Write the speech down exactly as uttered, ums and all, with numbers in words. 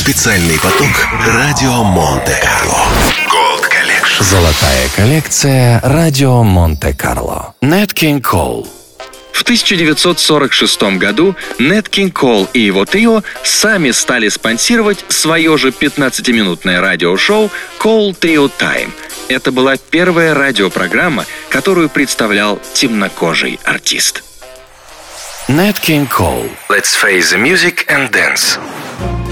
Специальный поток радио Монте-Карло. Gold Collection. Золотая коллекция радио Монте-Карло. Нэт Кинг Кол. В тысяча девятьсот сорок шестом году Нэт Кинг Кол и его трио сами стали спонсировать свое же пятнадцатиминутное радиошоу Cole Trio Time. Это была первая радиопрограмма, которую представлял темнокожий артист. Нэт Кинг Кол. Let's face the music and dance.